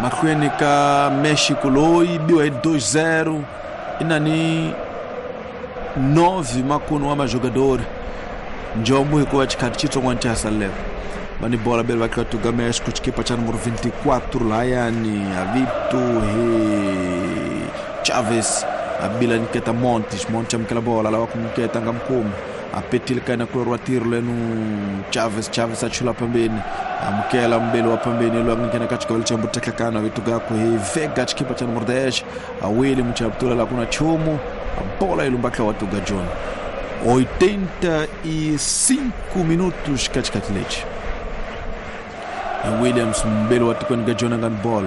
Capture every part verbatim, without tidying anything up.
makhweni ka México loyi biwa dois zero inani nove makuno wa majogador njombo hikuwa chikati chito mwanti hasaleva bani bola belo wakiwa tuga México chikipa cha numero vinte e quatro layani Avito he Chaves abila niketa Montes Montes mkela bola la wakumketa ngamkumu apetil kana kulorwa tiro lenu Chaves Chaves achula pembeni amkela mbele wa pembeni lo ngena katika wale chambo tekakana vitu gako he Vega chikipa cha numero dez awili mchabtula la kuna chumu bola ilumbaka watu ga John oitenta e cinco minutos katika leche Williams mbele watu kwa ga John ngan bola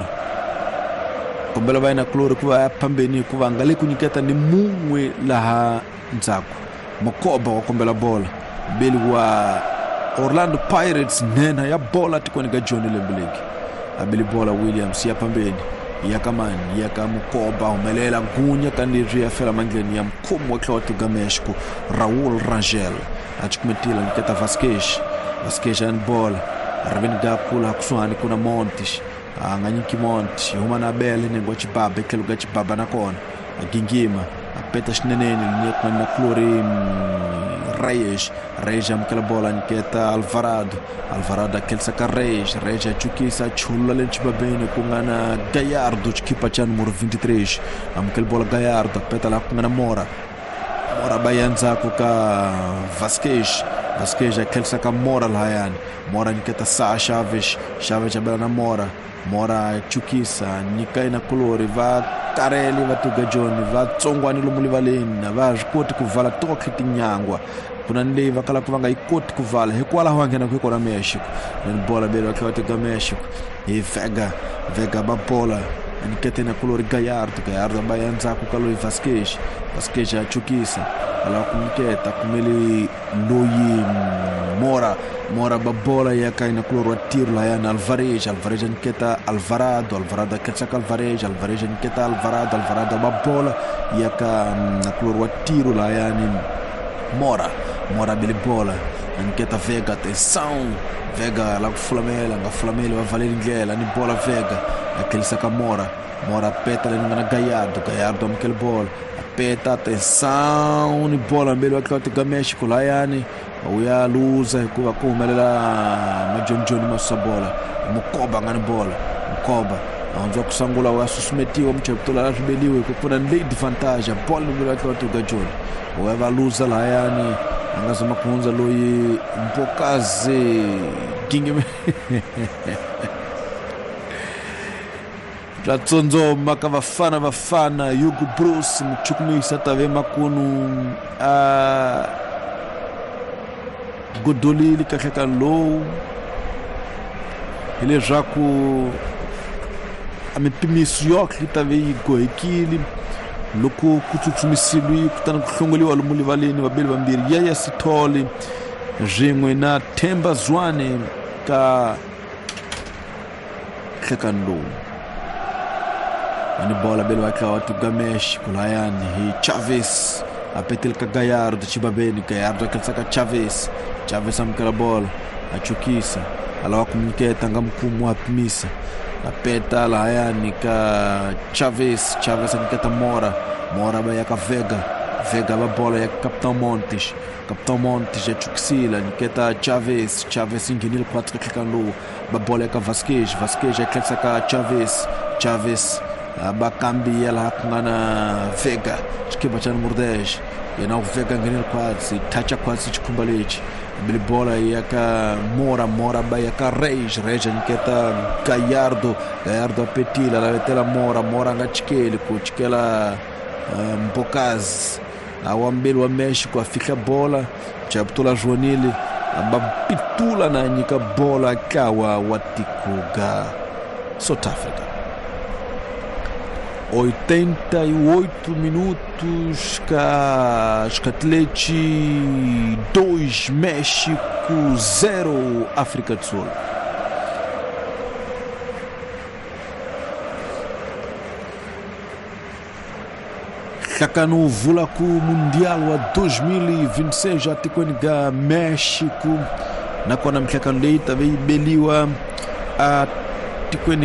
kombela baina kloro kwa pembeni kwa ngale kunyiketa ni mumwe la nzako Mokoba wa kombela bola mbele wa Orlando Pirates nena ya bola tikoni ga John Lembleki abili bola Williams ya pembeni ya kamani ya kamukoba umelela gunya kandiria ya fela mangleni ya mkumu wa klawatu ga México Raul Rangel achikumetila niketa Vasquez Vasquez and bola Arvin Gakula kuswani kuna Montes nganyiki Montes humana bele nengo chibaba keluga chibaba nakona agingima apeta shineneni linyekwa na Clori Reyes Reyes amkela bola niketa Alvarado Alvarado akelsaka Reyes Reyes achukisa chula lenchibabene kungana Gallardo chikipa cha numero vinte e três amkela bola Gallardo apeta la kungana Mora Mora bayanza kuka Vasquez Vasquez akelsaka Mora lahayani Mora niketa Sa Chaves Chaves abela na Mora Mora chukisa nikaina Clori va Kareli va tuga John va tsongwani lumulivaleni va zikoti kuvala toki tinyangwa kuna ndeva kala kuvanga ikoti kuvala hekwala hwangena kwiko na México ni bola belo kwa tuga México e Vega Vega ba bola nikete na Clori Gallardo Gallardo bayanza kukalo Vasquez Vasquez achukisa ala kumketa kumeli loyi Mora Mora babola ya kaina Cloro atiro la yana Alvarez Alvarez niketa Alvarado Alvarado ketsaka Alvarez Alvarez niketa Alvarado Alvarado babola ya ka na Cloro atiro la yani Mora Mora bile bola niketa Vega atenção Vega la Flamela nga Flamela va valer ngela ni bola Vega akelsaka Mora Mora peta le ngana Gallardo Gallardo mkel bola peta atenção ni bola mbele wa Klawatu ga México la yani uya luza kuwa kumelela majonjoni masabola Mokoba ngani bola Mokoba anza kusangula wa susumetiwa mcheptola la ribeliwe kupuna lead vantage bola mbele wa Klawatu ga John uya luza la yani angazama kuunza loyi mpokaze kingeme Tlatsonzo maka vafana vafana Hugo Bruce mchukumisa tave makunu a Godoli likakeka low ele jaku amepimisi yoki tave igo ikili loko kutsutsumisilu kutana kuhlongoliwa lumulivaleni wabeli bambiri yaya sitoli jemwe na Themba Zwane ka kekando ani bola belo wakwa watu ga México layani hi Chaves apetel ka Gallardo chibabeni Gallardo akelsaka Chaves Chaves amkela bola achukisa ala wakumketa ngamkumu apimisa apeta layani ka Chaves Chaves niketa Mora Mora ba yaka Vega Vega ba bola ya Capitão Montes Capitão Montes achukisila niketa Chaves Chaves inginil quatro klikando ba bola ya Vasquez Vasquez akelsaka Chaves Chaves bakambi yala kungana Vega chikipa cha numero dez yana Vega ngenel quadsi tacha quadsi chikumbalechi bili bola yaka Mora Mora ba yaka Reyes Reyes niketa Gallardo Gallardo apetila la letela Mora Mora ngachikeli kuchikela Mpokazi awambeli wa México afika bola chaptula Joanile abapitula na nyika bola kawa watikuga South Africa oitenta e oito minutos ca Scatletti dois México zero África do Sul Kakanu Vulaku Mundial wa dois mil e vinte e seis atikweniga México na kona mkakanu leita vei beliwa a tikweni